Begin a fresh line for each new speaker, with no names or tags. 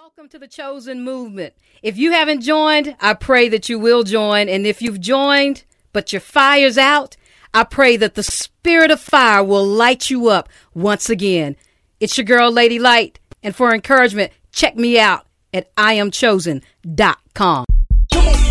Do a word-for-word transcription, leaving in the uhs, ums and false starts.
Welcome to the Chosen Movement. If you haven't joined, I pray that you will join. And if you've joined, but your fire's out, I pray that the spirit of fire will light you up once again. It's your girl, Lady Light. And for encouragement, check me out at I am chosen dot com.